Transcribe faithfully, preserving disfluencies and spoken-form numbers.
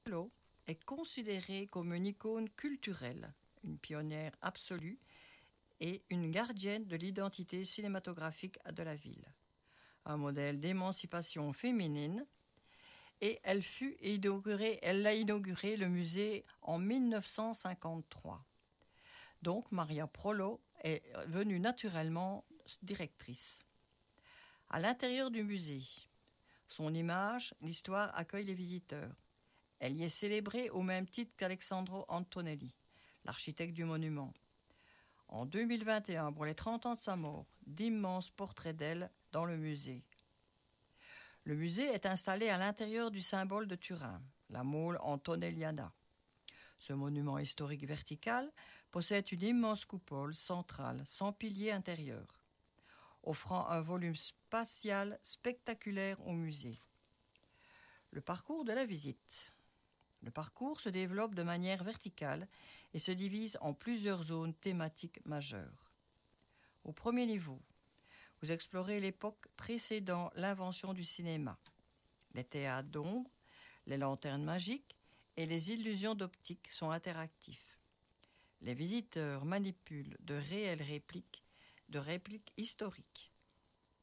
Prolo est considérée comme une icône culturelle, une pionnière absolue et une gardienne de l'identité cinématographique de la ville. Un modèle d'émancipation féminine, et elle fut inaugurée, elle a inauguré le musée en mille neuf cent cinquante-trois. Donc Maria Prolo est venue naturellement directrice. À l'intérieur du musée, son image, l'histoire accueille les visiteurs. Elle y est célébrée au même titre qu'Alessandro Antonelli, l'architecte du monument. En deux mille vingt et un, pour les trente ans de sa mort, d'immenses portraits d'elle dans le musée. Le musée est installé à l'intérieur du symbole de Turin, la mole antonelliana. Ce monument historique vertical possède une immense coupole centrale sans pilier intérieur, offrant un volume spatial spectaculaire au musée. Le parcours de la visite. Le parcours se développe de manière verticale et se divise en plusieurs zones thématiques majeures. Au premier niveau, vous explorez l'époque précédant l'invention du cinéma, les théâtres d'ombre, les lanternes magiques et les illusions d'optique sont interactifs. Les visiteurs manipulent de réelles répliques, de répliques historiques.